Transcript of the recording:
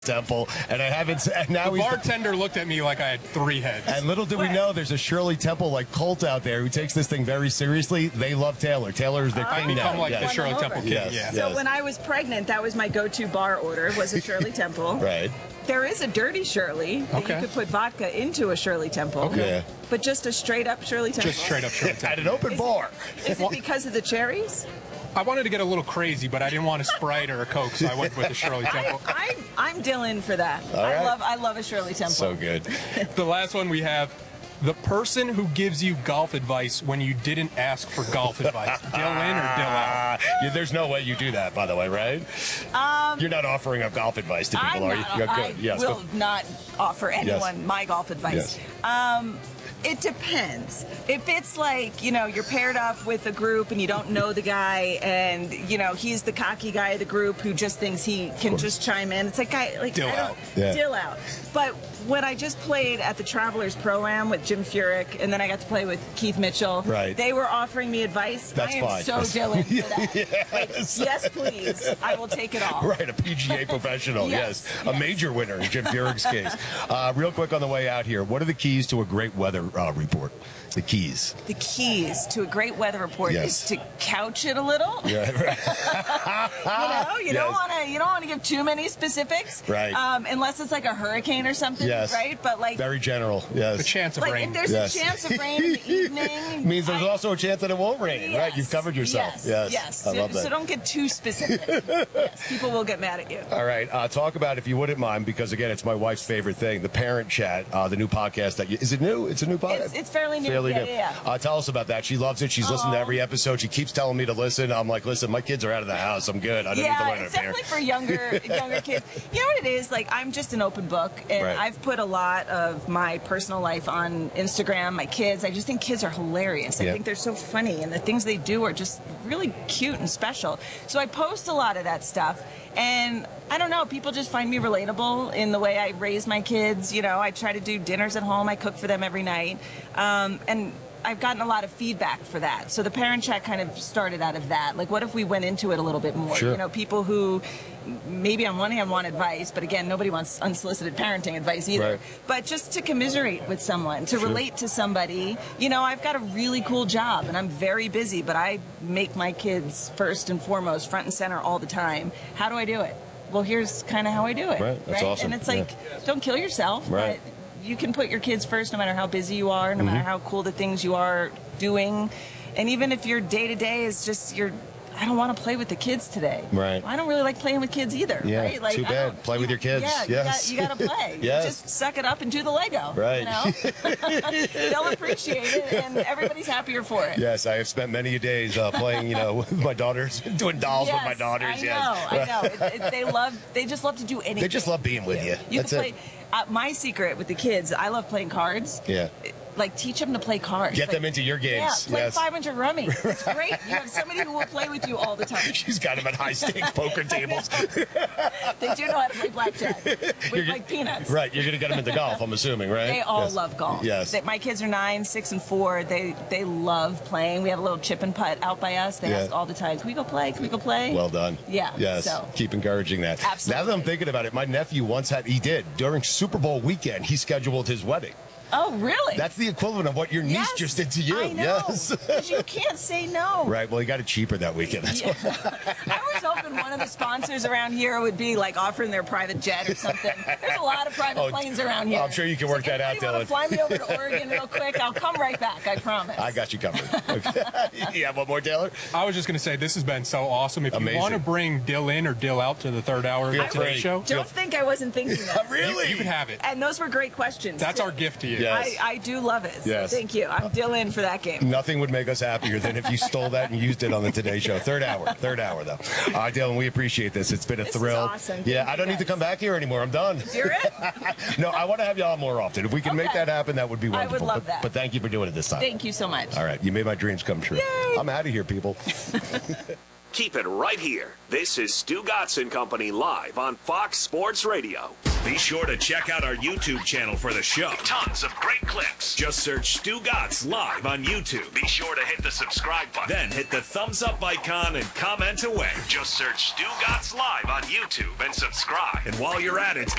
Temple, and I haven't. And now the bartender looked at me like I had 3 heads. And little did we know, there's a Shirley Temple like cult out there who takes this thing very seriously. They love Taylor. Taylor is their king now. Become like the Shirley Temple king. Yes. Yeah. So when I was pregnant, that was my go-to bar order, was a Shirley Temple. Right. There is a dirty Shirley that you could put vodka into a Shirley Temple. Okay. Yeah. But just a straight up Shirley Temple. Just straight up Shirley Temple. At an open bar. Is it because of the cherries? I wanted to get a little crazy, but I didn't want a Sprite or a Coke, so I went with the Shirley Temple. I'm Dylan for that. All right. I love a Shirley Temple. So good. The last one we have, the person who gives you golf advice when you didn't ask for golf advice. Dill in or dill out? There's no way you do that, by the way, right? You're not offering up golf advice to people, are you? I will not offer anyone my golf advice. Yes. It depends. If it's like, you're paired up with a group and you don't know the guy and, he's the cocky guy of the group who just thinks he can just chime in. It's like, Dill out. Dill out. But when I just played at the Travelers Pro-Am with Jim Furyk and then I got to play with Keith Mitchell, they were offering me advice. That's fine. I am so Dylan for that. Yes. Like, yes, please. I will take it all. Right, a PGA professional, yes. A major winner in Jim Furyk's case. Real quick on the way out here, what are the keys to a great weather report? The keys. The keys to a great weather report is to couch it a little. Yeah, right. You don't want to give too many specifics. Right. Unless it's like a hurricane or something. Yes. Right. But like very general. Yes. The chance of rain. If there's a chance of rain in the evening, means there's also a chance that it won't rain. Right. You've covered yourself. Yes. I love that. So don't get too specific. Yes. People will get mad at you. All right. Talk about, if you wouldn't mind, because again, it's my wife's favorite thing, the Parent Chat, the new podcast that is it new? It's a new podcast. It's fairly new. Yeah. Tell us about that. She loves it. She's listened to every episode. She keeps telling me to listen. I'm like, listen, my kids are out of the house. I'm good. I don't need to learn it's definitely for younger kids. You know what it is? Like, I'm just an open book, and I've put a lot of my personal life on Instagram, my kids. I just think kids are hilarious. I think they're so funny, and the things they do are just really cute and special. So I post a lot of that stuff, and I don't know, people just find me relatable in the way I raise my kids. I try to do dinners at home. I cook for them every night. And I've gotten a lot of feedback for that. So the Parent Chat kind of started out of that. Like, what if we went into it a little bit more? Sure. People who maybe on one hand want advice, but again, nobody wants unsolicited parenting advice either. Right. But just to commiserate with someone, to relate to somebody. I've got a really cool job and I'm very busy, but I make my kids first and foremost, front and center all the time. How do I do it? Well, here's kind of how I do it. Right. That's awesome. And it's like, don't kill yourself. Right. But you can put your kids first no matter how busy you are, no matter how cool the things you are doing. And even if your day-to-day is just I don't want to play with the kids today. Right. I don't really like playing with kids either. Yeah, right? Like, too bad. Play with your kids. Yeah, yes. you got to play. Yes. Just suck it up and do the Lego. Right. They'll appreciate it, and everybody's happier for it. Yes, I have spent many days playing, with my daughters, doing dolls with my daughters. I know. They just love to do anything. They just love being with you. That's it. My secret with the kids, I love playing cards. Yeah. Like, teach them to play cards. Get them into your games. Yeah, play 500 Rummy. It's great. You have somebody who will play with you all the time. She's got them at high-stakes poker tables. They do know how to play blackjack with, like, peanuts. Right. You're going to get them into golf, I'm assuming, right? They all love golf. Yes. My kids are 9, 6, and 4. They love playing. We have a little chip and putt out by us. They ask all the time, can we go play? Can we go play? Well done. Yeah. Yes. So. Keep encouraging that. Absolutely. Now that I'm thinking about it, my nephew during Super Bowl weekend, he scheduled his wedding. Oh, really? That's the equivalent of what your niece just did to you. I know. Yes. Because you can't say no. Right. Well, he got it cheaper that weekend. That's I was hoping one of the sponsors around here would be like offering their private jet or something. There's a lot of private planes around here. I'm sure you can work that out, Dylan. Fly me over to Oregon real quick. I'll come right back. I promise. I got you covered. Okay. You have one more, Taylor? I was just going to say, this has been so awesome. If you want to bring Dill in or Dill out to the third hour of today's show, don't think I wasn't thinking that. Really? You can have it. And those were great questions. That's our gift to you. Yes. I do love it. Yes. So thank you. I'm Dill in for that game. Nothing would make us happier than if you stole that and used it on the Today Show. Third hour, though. Dylan, we appreciate this. It's been a thrill. Is awesome. Yeah, I don't need to come back here anymore. I'm done. You're it? No, I want to have you on more often. If we can make that happen, that would be wonderful. I would love that. But thank you for doing it this time. Thank you so much. All right, you made my dreams come true. Yay. I'm out of here, people. Keep it right here. This is Stu Gotts and Company live on Fox Sports Radio. Be sure to check out our YouTube channel for the show. Tons of great clips. Just search Stu Gatz Live on YouTube. Be sure to hit the subscribe button. Then hit the thumbs up icon and comment away. Just search Stu Gatz Live on YouTube and subscribe. And while you're at it,